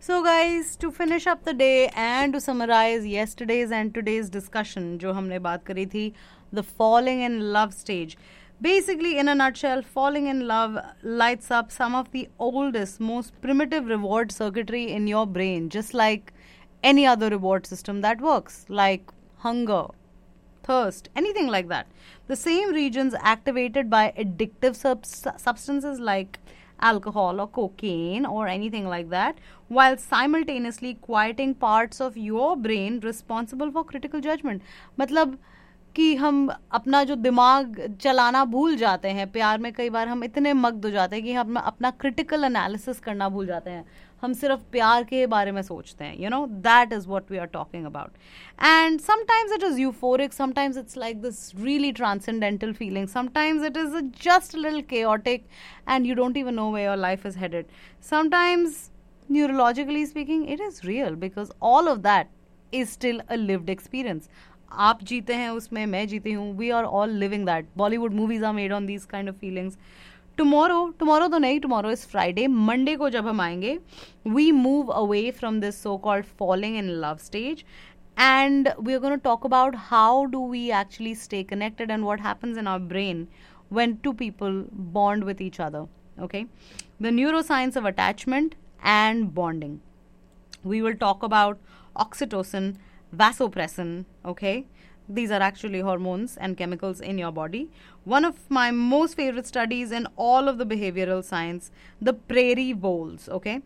So guys, to finish up the day and to summarize yesterday's and today's discussion, जो हमने बात करी थी, the falling in love stage. Basically, in a nutshell, falling in love lights up some of the oldest, most primitive reward circuitry in your brain, just like any other reward system that works, like hunger, thirst, anything like that. The same regions activated by addictive substances like alcohol or cocaine or anything like that, while simultaneously quieting parts of your brain responsible for critical judgment. मतलब कि हम अपना जो दिमाग चलाना भूल जाते हैं प्यार में. कई बार हम इतने मग्न हो जाते हैं कि हम अपना क्रिटिकल एनालिसिस करना भूल जाते हैं. हम सिर्फ प्यार के बारे में सोचते हैं. You know, that is what we are talking about. And sometimes it is euphoric, sometimes it's like this really transcendental feeling, sometimes it is just a little chaotic and you don't even know where your life is headed. Sometimes, neurologically speaking, it is real because all of that is still a lived experience. आप जीते हैं उसमें, मैं जीती हूँ. We are all living that. Bollywood movies are made on these kind of feelings. Tomorrow तो नहीं, tomorrow is Friday. Monday को जब हम आएंगे, we move away from this so-called falling in love stage, and we are going to talk about how do we actually stay connected and what happens in our brain when two people bond with each other. Okay, the neuroscience of attachment and bonding. We will talk about oxytocin, vasopressin. Okay, these are actually hormones and chemicals in your body. One of my most favorite studies in all of the behavioral science, the prairie voles. Okay,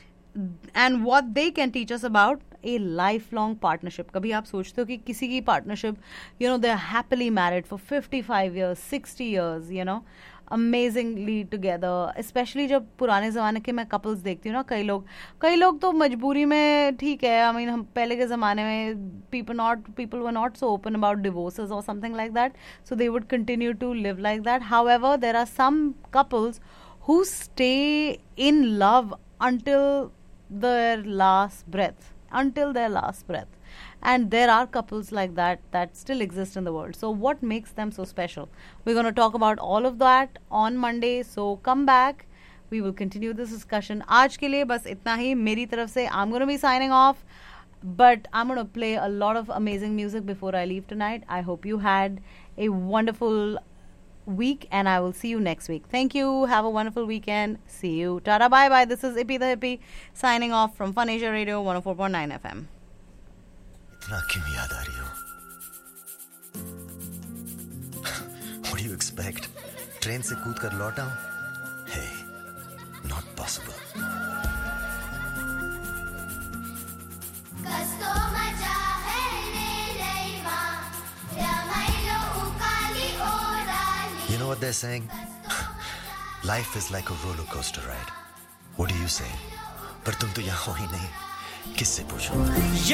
and what they can teach us about a lifelong partnership. कभी आप सोचते हो कि किसी की partnership, you know, they're happily married for 55 years, 60 years, you know, amazingly together. Especially जब पुराने ज़माने के मैं couples देखती हूँ ना, कई लोग तो मजबूरी में ठीक है. I mean, हम पहले के ज़माने में people were not so open about divorces or something like that, so they would continue to live like that. However, there are some couples who stay in love until their last breath. And there are couples like that still exist in the world. So what makes them so special? We're going to talk about all of that on Monday. So come back. We will continue this discussion. आज के लिए बस इतना ही मेरी तरफ से. I'm going to be signing off, but I'm going to play a lot of amazing music before I leave tonight. I hope you had a wonderful week, and I will see you next week. Thank you. Have a wonderful weekend. See you. Tada, bye bye. This is Ippy the Hippie signing off from Fun Asia Radio 104.9 FM. इतना क्यों याद आ रही हो? What do you expect? Train से कूद कर लौट आऊं? Hey, not possible. You know what they're saying? Life is like a roller coaster ride. What do you say? पर तुम तो यहाँ हो ही नहीं. किससे पूछूं?